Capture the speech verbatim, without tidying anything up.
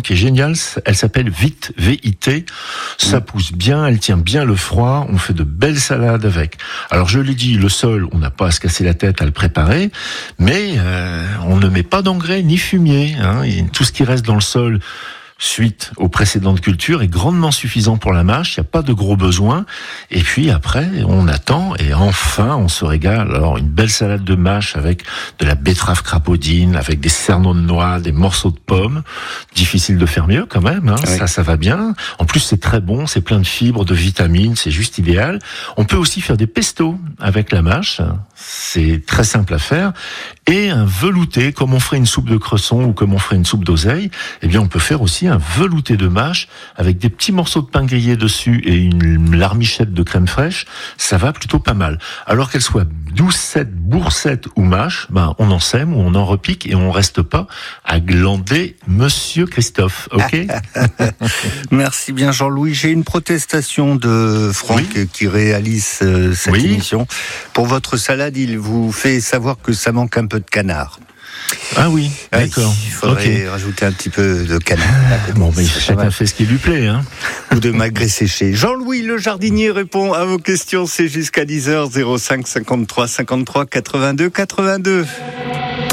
qui est géniale. Elle s'appelle Vite, V I T. Ça pousse bien, elle tient bien le froid. On fait de belles salades avec. Alors je l'ai dit, le sol, on n'a pas à se casser la tête à le préparer, mais euh, on ne met pas d'engrais ni fumier. Hein, et tout ce qui reste dans le sol suite aux précédentes cultures est grandement suffisant pour la mâche, il n'y a pas de gros besoins. Et puis après, on attend et enfin, on se régale. Alors, une belle salade de mâche avec de la betterave crapaudine, avec des cernons de noix, des morceaux de pommes. Difficile de faire mieux quand même, hein. Oui. Ça, ça va bien. En plus, c'est très bon, c'est plein de fibres, de vitamines, c'est juste idéal. On peut aussi faire des pestos avec la mâche. C'est très simple à faire. Et un velouté, comme on ferait une soupe de cresson ou comme on ferait une soupe d'oseille, eh bien, on peut faire aussi un velouté de mâche avec des petits morceaux de pain grillé dessus et une larmichette de crème fraîche. Ça va plutôt pas mal. Alors qu'elle soit doucette, boursette ou mâche, ben, on en sème ou on en repique et on reste pas à glander Monsieur Christophe. Ok? Merci bien, Jean-Louis. J'ai une protestation de Franck oui. qui réalise euh, cette oui. émission. Pour votre salade, il vous fait savoir que ça manque un peu de canard. Ah oui, d'accord. Il faudrait okay. rajouter un petit peu de canard. Bon, mais chacun fait ce qui lui plaît, hein. Ou de magret séché. Jean-Louis le jardinier répond à vos questions. C'est jusqu'à dix heures, zéro cinq cinquante-trois cinquante-trois quatre-vingt-deux quatre-vingt-deux.